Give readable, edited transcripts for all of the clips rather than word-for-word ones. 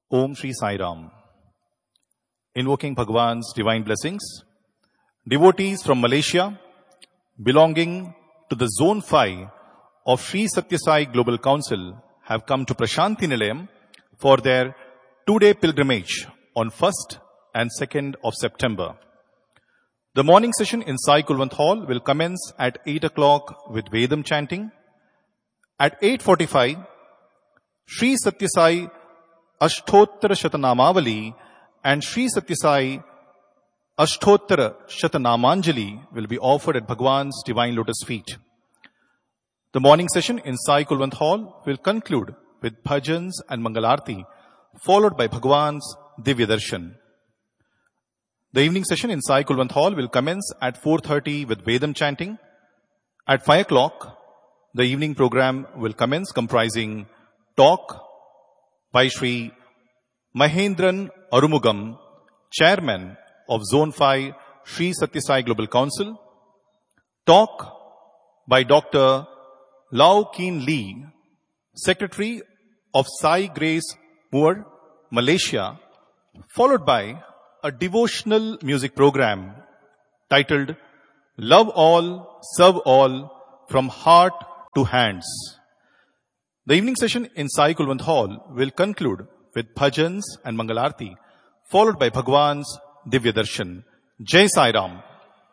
Om Shri Sai Ram. Invoking Bhagwan's divine blessings, devotees from Malaysia belonging to the Zone 5 of Sri Satya Sai Global Council have come to Prashanti Nilayam for their 2-day pilgrimage on 1st and 2nd of September. The morning session in Sai Kulwant Hall will commence at 8 o'clock with Vedam chanting. At 8:45, Sri Satya Sai Ashtottara Shatanamavali and Sri Satya Sai Ashtottara Shatanamanjali will be offered at Bhagwan's divine lotus feet. The morning session in Sai Kulwant Hall will conclude with bhajans and Mangalarti, followed by Bhagwan's Divya Darshan. The evening session in Sai Kulwant Hall will commence at 4:30 with Vedam chanting. At 5 o'clock, the evening program will commence, comprising talk by Sri Mahendran Arumugam, Chairman of Zone 5, Sri Satya Sai Global Council. Talk by Dr. Lau Keen Lee, Secretary of Sai Grace Moore, Malaysia, followed by a devotional music program titled Love All, Serve All, From Heart to Hands. The evening session in Sai Kulwant Hall will conclude with bhajans and Mangalarti, followed by Bhagwan's Divya Darshan. Jai Sai Ram.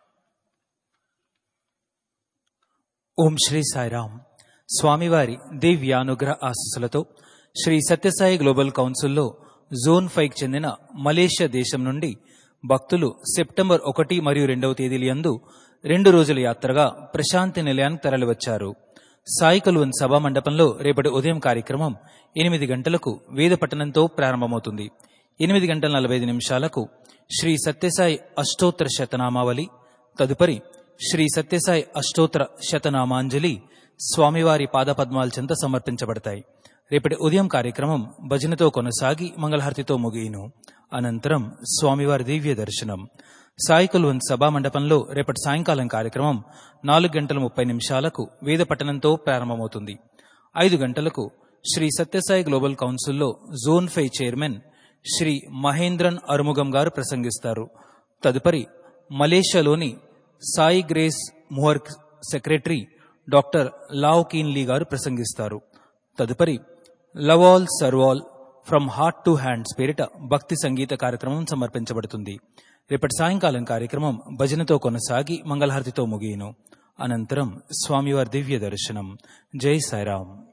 ఓం శ్రీ సాయిరామ్. స్వామివారి దివ్యానుగ్రహ ఆశీస్సులతో Shri Sathya Sai global కౌన్సిల్లో zone 5కి చెందిన Malaysia దేశం నుండి భక్తులు September 1 మరియు 2వ తేదీలందు 2 రోజుల యాత్రగా ప్రశాంతి నిలయానికి తరలివచ్చారు. సాయి కుల్వంత్ సభా మండపంలో రేపటి ఉదయం కార్యక్రమం 8 గంటలకు వేద పఠనంతో ప్రారంభమవుతుంది. 8:45 శ్రీ సత్యసాయి అష్టోత్తర శతనామావళి, తదుపరి శ్రీ సత్యసాయి అష్టోత్తర శతనామాంజలి స్వామివారి పాదపద్మాల చెంత సమర్పించబడతాయి. రేపటి ఉదయం కార్యక్రమం భజనతో కొనసాగి మంగళహారతితో ముగియును. అనంతరం స్వామివారి దివ్య దర్శనం. సాయి కుల్వంత్ సభా మండపంలో రేపటి సాయంకాలం కార్యక్రమం 4:30 వేద పఠనంతో ప్రారంభమవుతుంది. 5 గంటలకు శ్రీ సత్యసాయి గ్లోబల్ కౌన్సిల్లో జోన్ 5 చైర్మన్ శ్రీ మహేంద్రన్ అరుముగం గారు ప్రసంగిస్తారు. తదుపరి మలేషియాలోని సాయి గ్రేస్ ముహర్ సెక్రటరీ డాక్టర్ లావ్ కీన్ లీ గారు ప్రసంగిస్తారు. తదుపరి love all serve all from heart to hands పేరిట భక్తి సంగీత కార్యక్రమం సమర్పించబడుతుంది. రేపటి సాయంకాలం కార్యక్రమం భజనతో కొనసాగి మంగళహారతితో ముగియును. అనంతరం స్వామివారి దివ్య దర్శనం. జై సాయిరామ్.